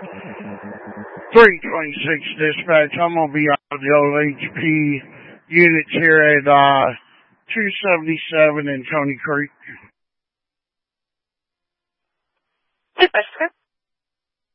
326 dispatch. I'm going to be out of the old HP units here at 277 in Tony Creek. Dispatch,